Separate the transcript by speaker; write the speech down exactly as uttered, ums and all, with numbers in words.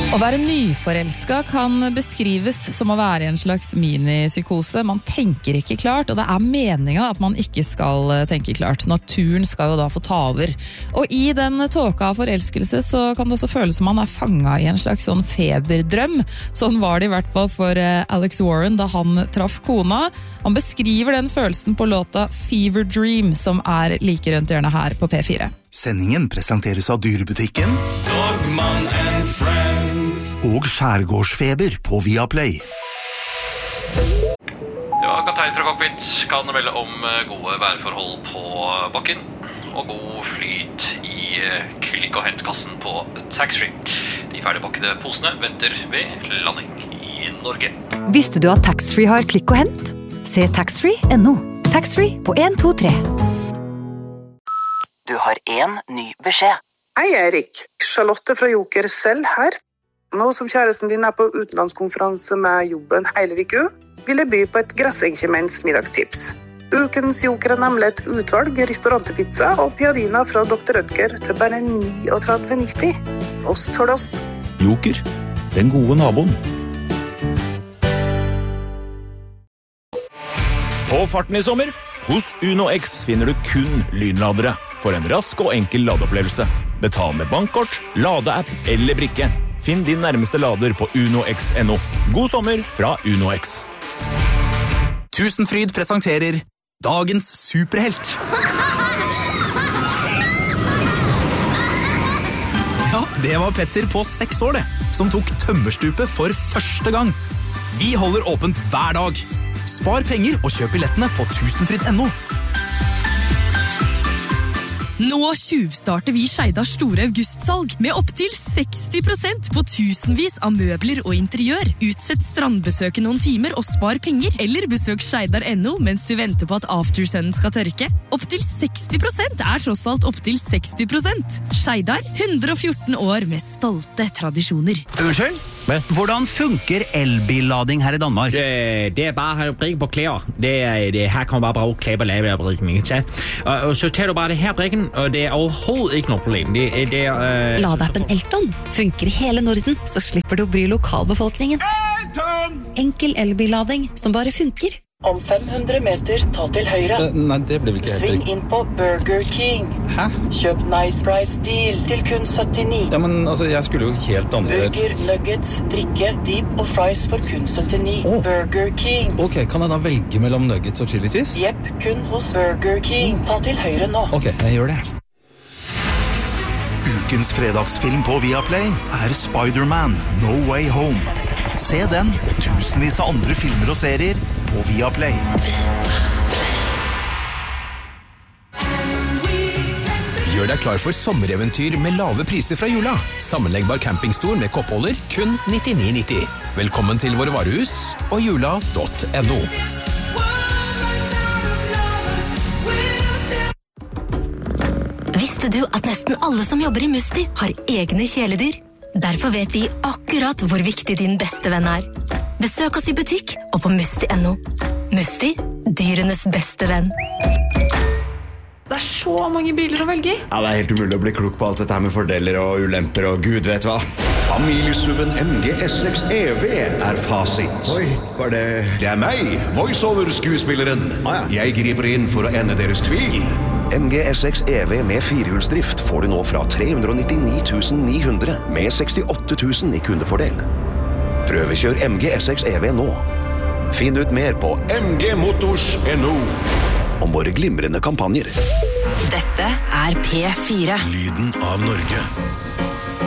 Speaker 1: Å være nyforelsket kan beskrives som å være i en slags minipsykose. Man tenker ikke klart, og det er meningen at man ikke skal tenke klart. Naturen skal jo da få ta over. Og i den tåka av forelskelse så kan det også føles som man er fanget i en slags sånn feberdrøm. Sånn var det i hvert fall for Alex Warren da han traff kona. Han beskriver den følelsen på låta Fever Dream, som er like rundt hjørnet her på P fire.
Speaker 2: Sendingen presenteres av Dyrebutikken
Speaker 3: Dogman and Friends
Speaker 2: og Skjærgårdsfeber på Viaplay.
Speaker 4: Ja, kaptein fra cockpit kan melde om gode værforhold på bakken og god flyt i klikk- og hentkassen på taxfree. De ferdigpakkede posene venter ved landing i Norge.
Speaker 5: Visste du at taxfree har klikk og hent? Se taxfree punktum no. Taxfree på en to tre.
Speaker 6: Du har en ny beskjed.
Speaker 7: Hei Erik, Charlotte fra Joker selv her. Nå som kjæresten din er på utenlandskonferanse med jobben hele viku, vil jeg by på et Grassenkjemens middagstips. Ukens Joker er nemlig et utvalg restaurantpizza og piadina fra doktor Rødger til bare trettini nitti. Ost for ost.
Speaker 8: Joker, den gode naboen. På farten i sommer, hos Uno X finner du kun lynladere. For en rask og enkel ladeopplevelse. Betal med bankkort, ladeapp eller brikke. Finn din nærmeste lader på uno x punktum no. God sommer fra Uno X.
Speaker 9: Tusenfryd presenterer Dagens superhelt. Ja, det var Petter på seks år det, som tok tømmerstupet for første gang. Vi holder åpent hver dag. Spar penger og kjøp billettene på tusenfryd punktum no.
Speaker 10: Nå tjuvstarter vi Skeidars store augustsalg med opp til seksti prosent på tusenvis av møbler og interiør. Utsett strandbesøket noen timer og spar penger, eller besøk skeidar punktum no mens du venter på at aftersunnen skal tørke. Opp til seksti prosent er tross alt opp til seksti prosent. Skeidar, hundre og fjorten år med stolte tradisjoner.
Speaker 11: Unnskyld? Hvordan funker elbillading her i Danmark?
Speaker 12: Det, det er bare brikke på klær. Det er, det, her kan man bare bruge klær på lave brikken, ikke sant? Og, og så tager du bare det her brikken, og det er overhovedet ikke noe problem. Det, det er, uh,
Speaker 13: Ladeappen Elton funker i hele Norden, så slipper du å bry lokalbefolkningen. Elton! Enkel elbillading som bare funker.
Speaker 14: Om fem hundre meter, ta til høyre.
Speaker 15: Uh, nei, det blir vel ikke helt
Speaker 14: Sving
Speaker 15: riktig.
Speaker 14: inn på Burger King.
Speaker 15: Hæ?
Speaker 14: Kjøp Nice Price Deal til kun syttini.
Speaker 15: Ja, men altså, jeg skulle jo helt andre...
Speaker 14: Burger, nuggets, drikke, dip og fries for kun syttini.
Speaker 15: Oh.
Speaker 14: Burger King.
Speaker 15: Ok, kan jeg da velge mellom nuggets og chili cheese?
Speaker 14: Jepp, kun hos Burger King. Ta til høyre nå.
Speaker 15: Ok, jeg gjør det.
Speaker 2: Ukens fredagsfilm på Viaplay er Spider-Man No Way Home. Se den og tusenvis av andre filmer og serier på Viaplay.
Speaker 9: Gjør deg klar for sommereventyr med lave priser fra jula. Sammenleggbar campingstol med koppholder, kun nittini nitti. Velkommen til våre varehus og jula punktum no.
Speaker 16: Visste du at nesten alle som jobber i Musti har egne kjæledyr? Derfor vet vi akkurat hvor viktig din beste venn er. Besøk oss i butikk og på musti punktum no. Musti, dyrenes beste venn.
Speaker 17: Det er så mange biler å velge i.
Speaker 18: Ja, det er helt umulig å bli klok på alt dette her med fordeler og ulemper og gud vet hva. Familiesuven M G S X E V er fasit. Oi, var det... Det er meg, voiceover-skuespilleren. Ah, ja. Jeg griper inn for å ende deres tvil.
Speaker 19: M G S X E V med firehjulsdrift får du nå fra tre hundre nittini tusen ni hundre med sekstiåtte tusen i kundefordel. Prøvekjør M G S X E V nå. Finn ut mer på m g motors punktum no om våre glimrende kampanjer.
Speaker 16: Dette er P fire.
Speaker 20: Lyden av Norge.